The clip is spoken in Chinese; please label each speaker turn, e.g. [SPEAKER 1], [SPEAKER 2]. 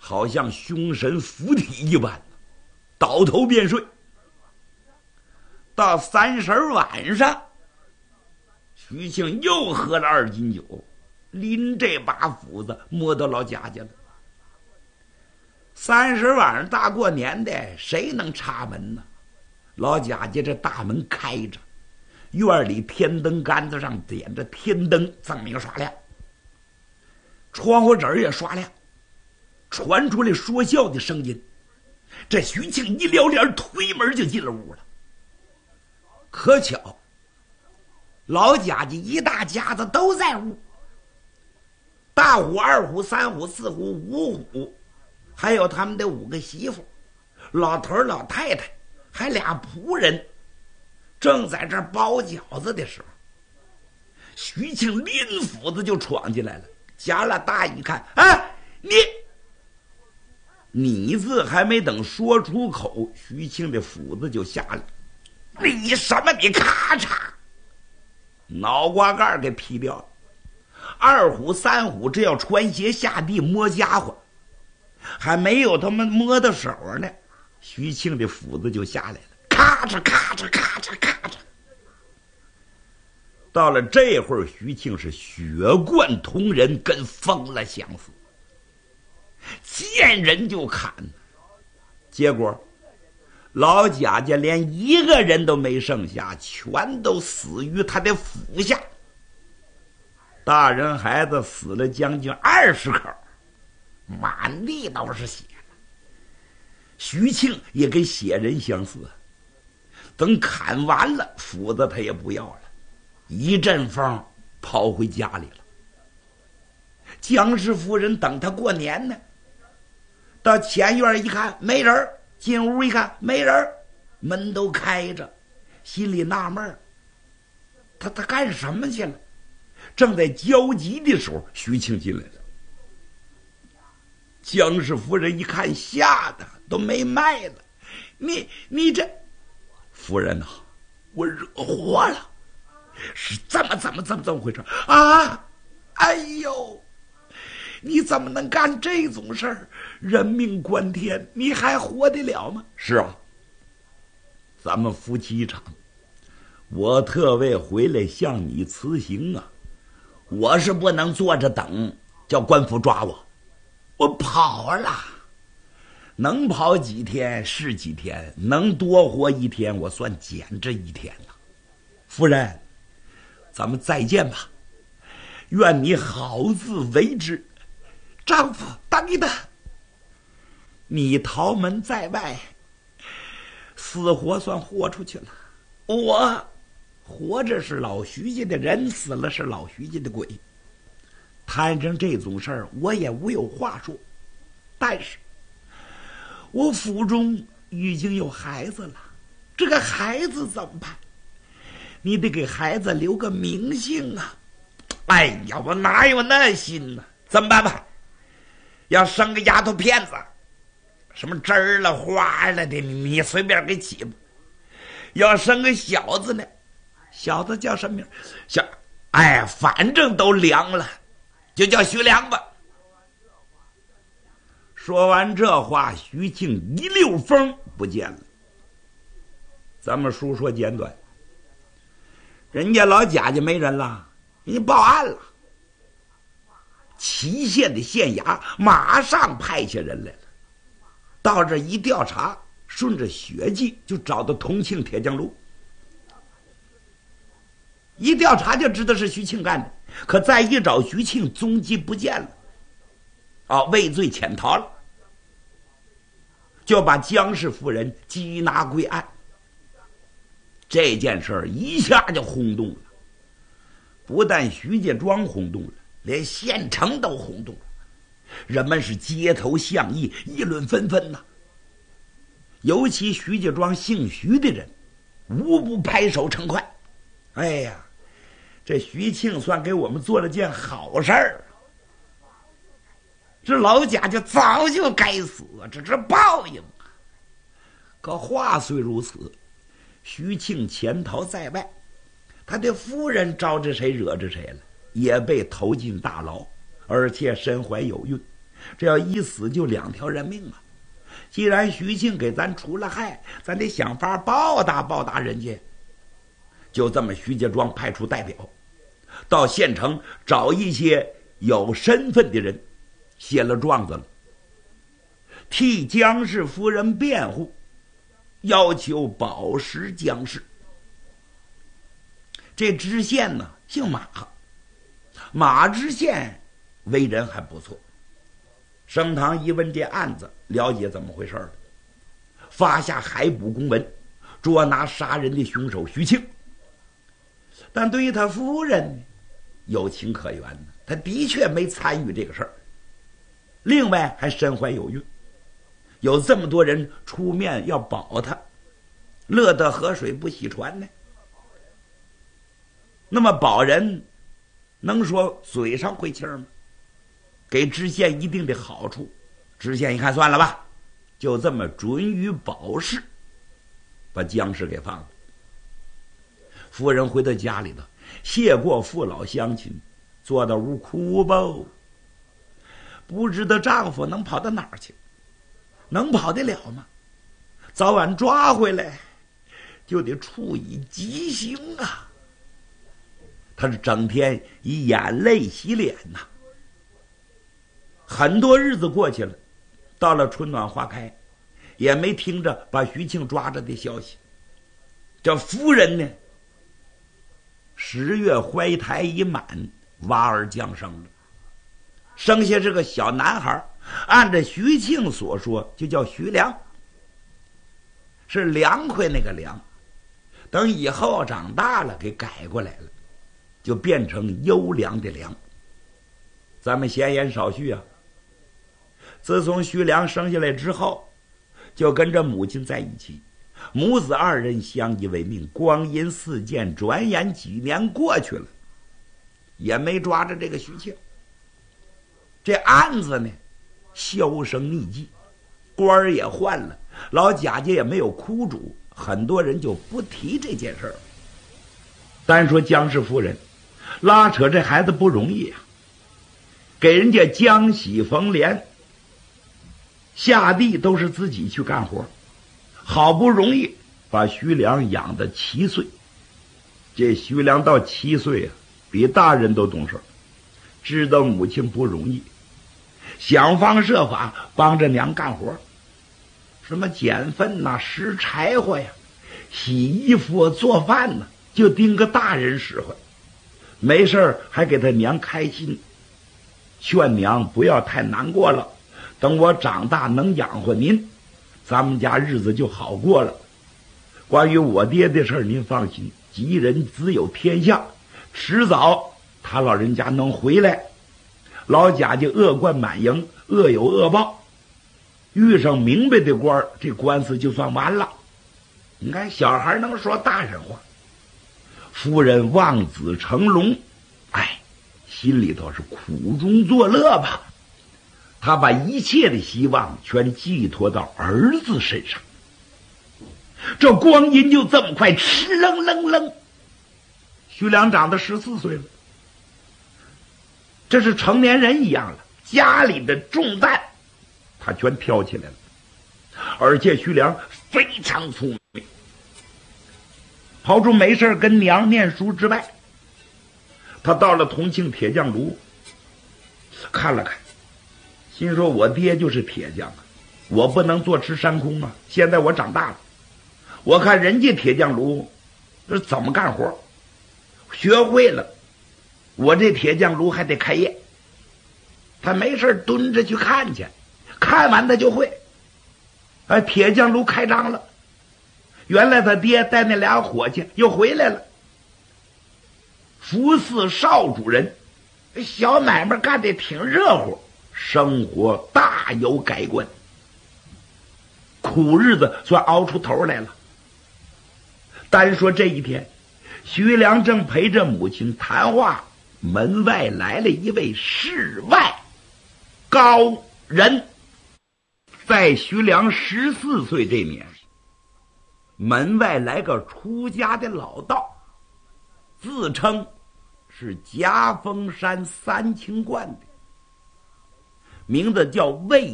[SPEAKER 1] 好像凶神附体一般，倒头便睡。到30晚上，徐庆又喝了2斤酒，拎这把斧子摸到老贾家了。30晚上大过年的，谁能插门呢？老贾家这大门开着，院里天灯杆子上点着天灯，锃明刷亮，窗户纸也刷亮，传出来说笑的声音。这徐庆一撩帘，推门就进了屋了。可巧老贾家一大家子都在屋，大虎、二虎、三虎、四虎、五虎，还有他们的5个媳妇，老头老太太，还俩仆人，正在这包饺子的时候，徐庆拎斧子就闯进来了。贾老大一看，你字还没等说出口，徐庆的斧子就下来。你什么？你咔嚓，脑瓜盖给劈掉了。2虎、3虎这要穿鞋下地摸家伙，还没有他们摸到手呢，徐庆的斧子就下来了，咔嚓咔嚓咔嚓咔嚓。到了这会儿，徐庆是血贯瞳仁，跟疯了相似，见人就砍。结果老贾家连1个人都没剩下，全都死于他的斧下。大人孩子死了将近20口，满地都是血。徐庆也跟血人相似，等砍完了，斧子他也不要了，一阵风跑回家里了。姜氏夫人等他过年呢，到前院一看没人，进屋一看没人，门都开着，心里纳闷他干什么去了？正在焦急的时候，徐庆进来了。姜氏夫人一看，吓得都没脉了。你这夫人啊，我惹祸了，是怎么回事啊？哎呦，你怎么能干这种事儿？人命关天，你还活得了吗？是啊，咱们夫妻一场，我特为回来向你辞行啊。我是不能坐着等叫官府抓我，我跑了，能跑几天是几天，能多活1天我算捡这1天了。夫人，咱们再见吧，愿你好自为之。丈夫等你的，你逃门在外，死活算豁出去了。我活着是老徐家的人，死了是老徐家的鬼。摊上这种事儿，我也无有话说。但是我府中已经有孩子了，这个孩子怎么办？你得给孩子留个名姓啊！哎呀，我哪有那心呢？怎么办吧？要生个丫头片子，什么枝儿了花了的，你随便给起吧。要生个小子呢，小子叫什么名？反正都凉了，就叫徐良吧。说完这话，徐庆一溜风不见了。咱们书说简短，人家老贾家没人了，人家报案了。祁县的县衙马上派下人来了，到这一调查，顺着血迹就找到同庆铁匠路。一调查就知道是徐庆干的，可再一找徐庆踪迹不见了，畏罪潜逃了，就把姜氏夫人缉拿归案。这件事儿一下就轰动了，不但徐家庄轰动了，连县城都轰动了，人们是街头巷议，议论纷纷呐。尤其徐家庄姓徐的人，无不拍手称快。哎呀，这徐庆算给我们做了件好事儿，这老贾就早就该死，这是报应啊。可话虽如此，徐庆潜逃在外，他的夫人招着谁惹着谁了，也被投进大牢，而且身怀有孕， 这要一死就2条人命啊！既然徐庆给咱出了害，咱得想法报答人家。就这么，徐家庄派出代表到县城找一些有身份的人，写了状子了，替姜氏夫人辩护，要求保释姜氏。这知县呢姓马，马知县为人还不错。升堂一问这案子，了解怎么回事了，发下海捕公文，捉拿杀人的凶手徐庆。但对于他夫人有情可原呢，他的确没参与这个事儿。另外还身怀有孕，有这么多人出面要保他，乐得河水不洗船呢。那么保人能说嘴上会气儿吗？给知县一定的好处，知县一看算了吧，就这么准予保释，把姜氏给放了。夫人回到家里头，谢过父老乡亲，坐到屋哭吧，不知道丈夫能跑到哪儿去，能跑得了吗？早晚抓回来就得处以极刑啊！他是整天以眼泪洗脸呐。很多日子过去了，到了春暖花开，也没听着把徐庆抓着的消息。这夫人呢，10月怀胎已满，娃儿降生了，生下这个小男孩，按照徐庆所说就叫徐良，是凉快那个凉，等以后长大了给改过来了，就变成优良的良。咱们闲言少叙啊，自从徐良生下来之后，就跟着母亲在一起，母子2人相依为命，光阴似箭，转眼几年过去了，也没抓着这个徐庆。这案子呢销声匿迹，官儿也换了，老贾家也没有哭主，很多人就不提这件事儿。单说姜氏夫人拉扯这孩子不容易啊，给人家姜喜、冯莲下地都是自己去干活，好不容易把徐良养到7岁。这徐良到7岁啊，比大人都懂事，知道母亲不容易，想方设法帮着娘干活，什么捡粪呐、拾柴火呀、洗衣服、做饭呐，就盯个大人使唤。没事还给他娘开心，劝娘不要太难过了，等我长大能养活您，咱们家日子就好过了。关于我爹的事您放心，吉人自有天相，迟早他老人家能回来。老贾家恶贯满盈，恶有恶报，遇上明白的官，这官司就算完了。你看小孩能说大人话，夫人望子成龙，心里头是苦中作乐吧。他把一切的希望全寄托到儿子身上。这光阴就这么快，哧楞楞楞，徐良长到14岁了，这是成年人一样了，家里的重担他全挑起来了。而且徐良非常聪明，刨出没事跟娘念书之外，他到了同庆铁匠炉看了看，心说我爹就是铁匠啊，我不能坐吃山空啊，现在我长大了，我看人家铁匠炉是怎么干活，学会了，我这铁匠炉还得开业。他没事蹲着去看去，看完他就会。铁匠炉开张了，原来他爹带那俩伙计又回来了，服侍少主人，小买卖干得挺热乎，生活大有改观，苦日子算熬出头来了。单说这一天，徐良正陪着母亲谈话，门外来了一位世外高人。在徐良14岁这年，门外来个出家的老道，自称是夹峰山三清观的， 名字叫魏